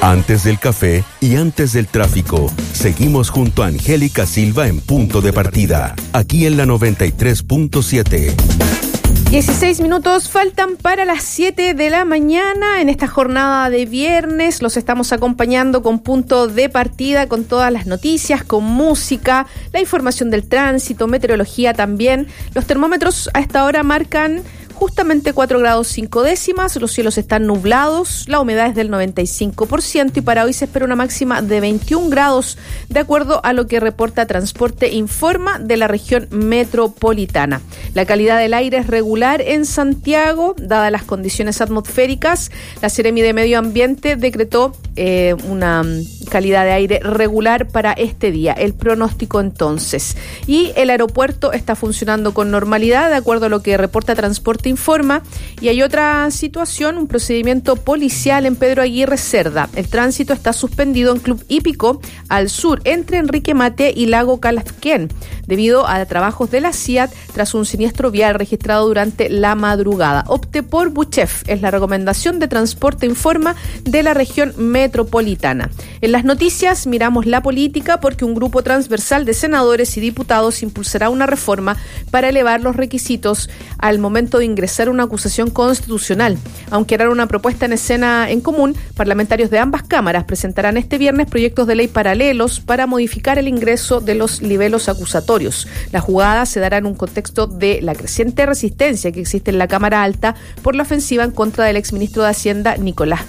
Antes del café y antes del tráfico, seguimos junto a Angélica Silva en Punto de Partida, aquí en la 93.7. 16 minutos faltan para las 7 de la mañana en esta jornada de viernes. Los estamos acompañando con Punto de Partida, con todas las noticias, con música, la información del tránsito, meteorología también. Los termómetros a esta hora marcan justamente 4 grados 5 décimas, los cielos están nublados, la humedad es del 95% y para hoy se espera una máxima de 21 grados, de acuerdo a lo que reporta Transporte Informa de la región metropolitana. La calidad del aire es regular en Santiago, dadas las condiciones atmosféricas. La Seremi de Medio Ambiente decretó una calidad de aire regular para este día. El pronóstico entonces. Y el aeropuerto está funcionando con normalidad, de acuerdo a lo que reporta Transporte Informa. Y hay otra situación, un procedimiento policial en Pedro Aguirre Cerda. El tránsito está suspendido en Club Hípico al sur, entre Enrique Mate y Lago Calafquén, debido a trabajos de la CIAT tras un siniestro vial registrado durante la madrugada. Opte por Buchef, es la recomendación de Transporte Informa de la región metropolitana. En las noticias miramos la política porque un grupo transversal de senadores y diputados impulsará una reforma para elevar los requisitos al momento de ingresar una acusación constitucional. Aunque harán una puesta en escena en común, parlamentarios de ambas cámaras presentarán este viernes proyectos de ley paralelos para modificar el ingreso de los libelos acusatorios. La jugada se dará en un contexto de la creciente resistencia que existe en la Cámara Alta por la ofensiva en contra del exministro de Hacienda, Nicolás